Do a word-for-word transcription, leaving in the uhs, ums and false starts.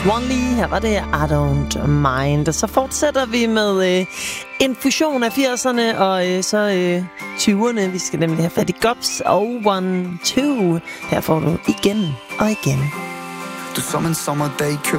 Swanley. Her var det I Don't Mind. Og så fortsætter vi med øh, en fusion af firserne og øh, så øh, tyverne. Vi skal nemlig have fat i Gobs og One Two. Her får du igen og igen. Du som en sommerdag køb